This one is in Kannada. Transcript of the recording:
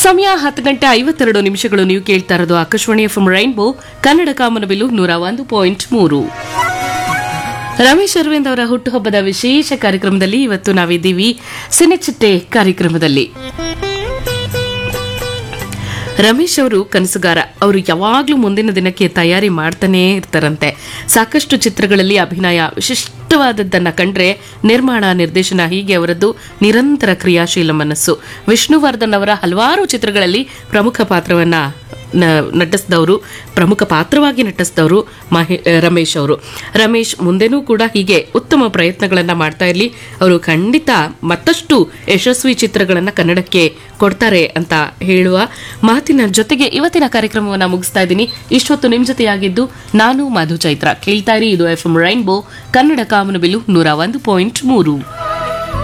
ಸಮಯ 10:52 ನೀವು ಕೇಳ್ತಾ ಇರೋದು ಆಕಾಶವಾಣಿ ಎಫ್ಎಂ ರೈನ್ಬೋ ಕನ್ನಡ ಕಾಮನಬಿಲ್ಲು 101.3. ರಮೇಶ್ ಅರವಿಂದ್ ಅವರ ಹುಟ್ಟುಹಬ್ಬದ ವಿಶೇಷ ಕಾರ್ಯಕ್ರಮದಲ್ಲಿ ಇವತ್ತು ನಾವಿದ್ದೀವಿ ಸಿನಿಚಿಟ್ಟೆ ಕಾರ್ಯಕ್ರಮದಲ್ಲಿ. ರಮೇಶ್ ಅವರು ಕನಸುಗಾರ. ಅವರು ಯಾವಾಗ್ಲೂ ಮುಂದಿನ ದಿನಕ್ಕೆ ತಯಾರಿ ಮಾಡ್ತಾನೇ ಇರ್ತಾರಂತೆ. ಸಾಕಷ್ಟು ಚಿತ್ರಗಳಲ್ಲಿ ಅಭಿನಯ, ವಿಶಿಷ್ಟವಾದದ್ದನ್ನ ಕಂಡ್ರೆ ನಿರ್ಮಾಣ, ನಿರ್ದೇಶನ, ಹೀಗೆ ಅವರದ್ದು ನಿರಂತರ ಕ್ರಿಯಾಶೀಲ ಮನಸ್ಸು. ವಿಷ್ಣುವರ್ಧನ್ ಅವರ ಹಲವಾರು ಚಿತ್ರಗಳಲ್ಲಿ ಪ್ರಮುಖ ಪಾತ್ರವಾಗಿ ನಟಿಸಿದವರು ರಮೇಶ್ ಅವರು. ರಮೇಶ್ ಮುಂದೆನೂ ಕೂಡ ಹೀಗೆ ಉತ್ತಮ ಪ್ರಯತ್ನಗಳನ್ನ ಮಾಡ್ತಾ ಇರಲಿ. ಅವರು ಖಂಡಿತ ಮತ್ತಷ್ಟು ಯಶಸ್ವಿ ಚಿತ್ರಗಳನ್ನ ಕನ್ನಡಕ್ಕೆ ಕೊಡ್ತಾರೆ ಅಂತ ಹೇಳುವ ಮಾತಿನ ಜೊತೆಗೆ ಇವತ್ತಿನ ಕಾರ್ಯಕ್ರಮವನ್ನ ಮುಗಿಸ್ತಾ ಇದ್ದೀನಿ. ಇಷ್ಟೊತ್ತು ನಿಮ್ ಜೊತೆಯಾಗಿದ್ದು ನಾನು ಮಧು ಚೈತ್ರ. ಕೇಳ್ತಾ ಇರಿ, ಇದು ಎಫ್ಎಂ ರೈನ್ಬೋ ಕನ್ನಡ ಕಾಮನಬಿಲ್ಲು 101.3.